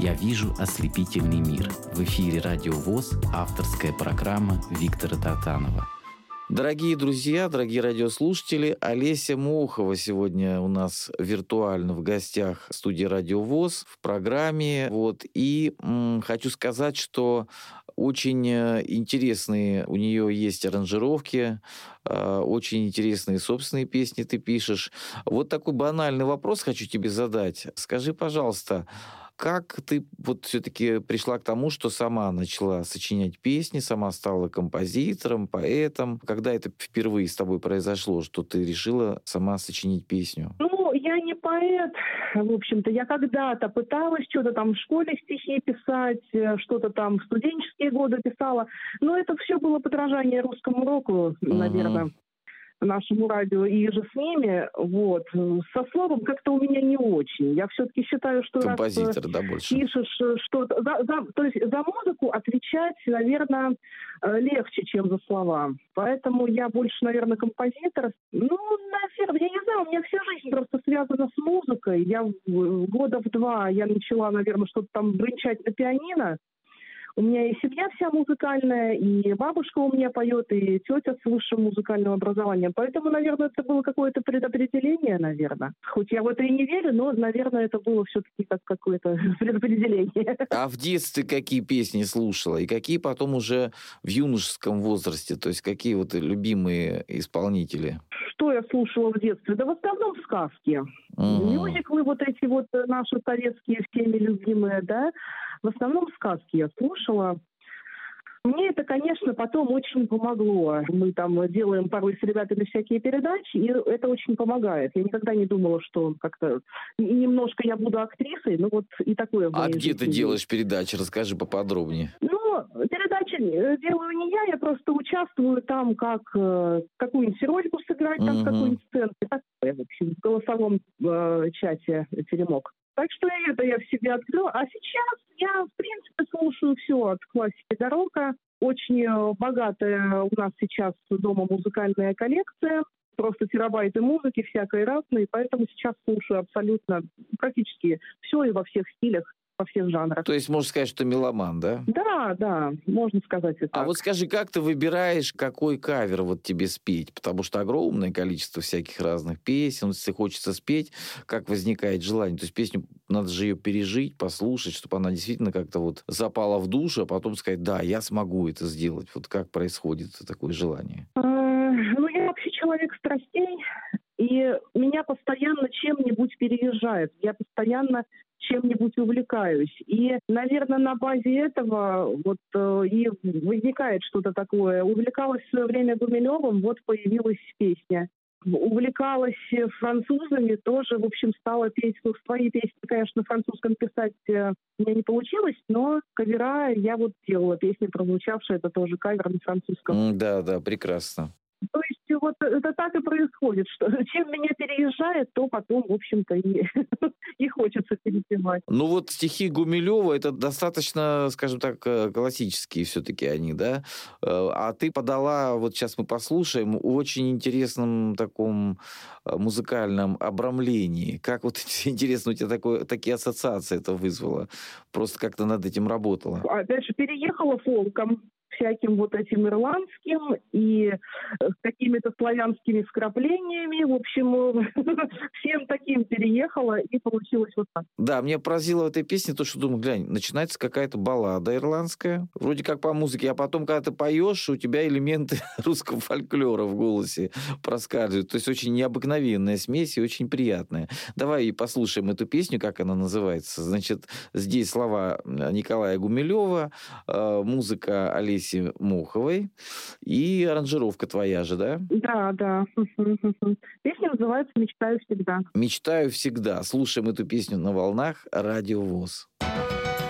«Я вижу ослепительный мир». В эфире «Радио ВОС» авторская программа Виктора Татанова. Дорогие друзья, дорогие радиослушатели, Олеся Мохова сегодня у нас виртуально в гостях студии «Радио ВОС» в программе. И хочу сказать, что очень интересные у нее есть аранжировки, очень интересные собственные песни ты пишешь. Вот такой банальный вопрос хочу тебе задать. Скажи, пожалуйста, как ты все-таки пришла к тому, что сама начала сочинять песни, сама стала композитором, поэтом? Когда это впервые с тобой произошло, что ты решила сама сочинить песню? Я не поэт, в общем-то. Я когда-то пыталась что-то там в школе стихи писать, что-то там в студенческие годы писала. Но это все было подражание русскому року, наверное, нашему радио и же с ними. Со словом как-то у меня не очень. Я все-таки считаю, что композитор, да, больше пишешь что-то... То есть за музыку отвечать, наверное, легче, чем за слова. Поэтому я больше, наверное, композитор. Наверное, я не знаю, у меня вся жизнь просто связана с музыкой. Года в 2 я начала, наверное, что-то там бренчать на пианино. У меня и семья вся музыкальная, и бабушка у меня поет, и тетя с высшим музыкальным образованием. Поэтому, наверное, это было какое-то предопределение, наверное. Хоть я в это и не верю, но, наверное, это было все-таки как какое-то предопределение. А в детстве какие песни слушала? И какие потом уже в юношеском возрасте? То есть какие любимые исполнители? Что я слушала в детстве? Да в основном сказки. Мюзиклы эти наши советские, всеми любимые, да. В основном сказки я слушала. Мне это, конечно, потом очень помогло. Мы там делаем порой с ребятами всякие передачи, и это очень помогает. Я никогда не думала, что как-то немножко я буду актрисой, и такое в моей жизни. А где ты делаешь передачи? Расскажи поподробнее. Передачи делаю не я просто участвую там, как какую-нибудь рольку сыграть, там в какой-нибудь сценке. Такое, в общем, в голосовом чате теремок. Так что это я в себе открыла. А сейчас я, в принципе, слушаю все от классики до рока. Очень богатая у нас сейчас дома музыкальная коллекция. Просто терабайты музыки всякой разной. Поэтому сейчас слушаю абсолютно практически все и во всех стилях, во всех жанрах. То есть можно сказать, что меломан, да? Да, можно сказать и так. А скажи, как ты выбираешь, какой кавер тебе спеть? Потому что огромное количество всяких разных песен. Если хочется спеть, как возникает желание? То есть песню, надо же ее пережить, послушать, чтобы она действительно как-то запала в душу, а потом сказать, да, я смогу это сделать. Как происходит такое желание? Я вообще человек страстей, и меня постоянно чем-нибудь переезжает. Я постоянно чем-нибудь увлекаюсь. И, наверное, на базе этого и возникает что-то такое. Увлекалась в свое время Гумилевым, появилась песня. Увлекалась французами, тоже, в общем, стала петь. Свои песни, конечно, на французском писать у меня не получилось, но кавера я делала. Песни, прозвучавшие, это тоже кавер на французском. Да, прекрасно. То есть это так и происходит, что чем меня переезжает, то потом, в общем-то, и хочется перепевать. Стихи Гумилева, это достаточно, скажем так, классические все-таки они, да? А ты подала, сейчас мы послушаем, в очень интересном таком музыкальном обрамлении. Как интересно, у тебя такие ассоциации это вызвало? Просто как-то над этим работала. Опять же, переехала фолком. Всяким этим ирландским и с какими-то славянскими вкраплениями. В общем, всем таким переехала, и получилось так. Да, меня поразило в этой песне то, что думаю, глянь, начинается какая-то баллада ирландская, вроде как по музыке, а потом, когда ты поешь, у тебя элементы русского фольклора в голосе проскальзывают. То есть очень необыкновенная смесь и очень приятная. Давай послушаем эту песню, как она называется. Значит, здесь слова Николая Гумилева, музыка Олеси Моховой и аранжировка твоя же, да? Да. Песня называется «Мечтаю всегда». «Мечтаю всегда». Слушаем эту песню на волнах Радио ВОС.